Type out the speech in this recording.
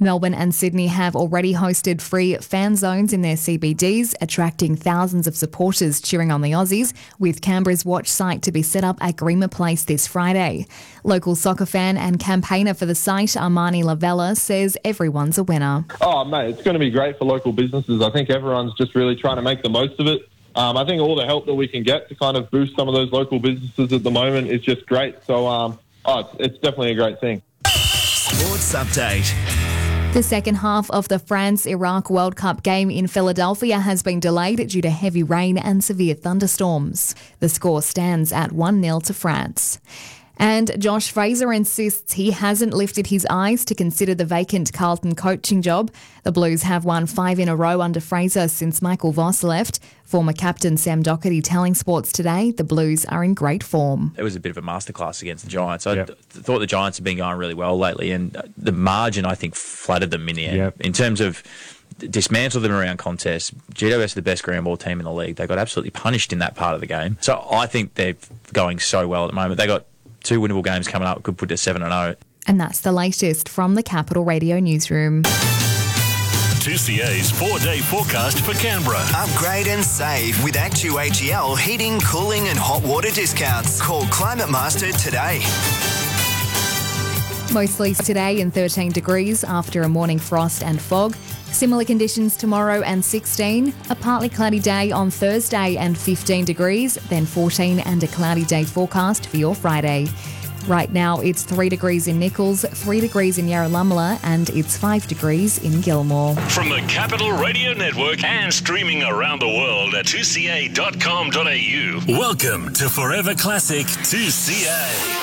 Melbourne and Sydney have already hosted free fan zones in their CBDs, attracting thousands of supporters cheering on the Aussies, with Canberra's watch site to be set up at Greenman Place this Friday. Local soccer fan and campaigner for the site, Armani Lavella, says everyone's a winner. Oh, mate, it's going to be great for local businesses. I think everyone's just really trying to make the most of it. I think all the help that we can get to kind of boost some of those local businesses at the moment is just great. So, it's definitely a great thing. Sports Update. The second half of the France-Iraq World Cup game in Philadelphia has been delayed due to heavy rain and severe thunderstorms. The score stands at 1-0 to France. And Josh Fraser insists he hasn't lifted his eyes to consider the vacant Carlton coaching job. The Blues have won 5 in a row under Fraser since Michael Voss left. Former captain Sam Docherty telling Sports Today the Blues are in great form. It was a bit of a masterclass against the Giants. I thought the Giants have been going really well lately, and the margin, I think, flattered them in the end. In terms of dismantle them around contests, GWS are the best ground ball team in the league. They got absolutely punished in that part of the game. So I think they're going so well at the moment. They got 2 winnable games coming up, could put to 7-0. And that's the latest from the Capital Radio newsroom. 2CA's 4-day forecast for Canberra. Upgrade and save with ActuAGL heating, cooling and hot water discounts. Call Climate Master today. Mostly today and 13 degrees after a morning frost and fog. Similar conditions tomorrow and 16. A partly cloudy day on Thursday and 15 degrees, then 14 and a cloudy day forecast for your Friday. Right now it's 3 degrees in Nichols, 3 degrees in Yarralumla and it's 5 degrees in Gilmore. From the Capital Radio Network and streaming around the world at 2ca.com.au. Welcome to Forever Classic 2CA.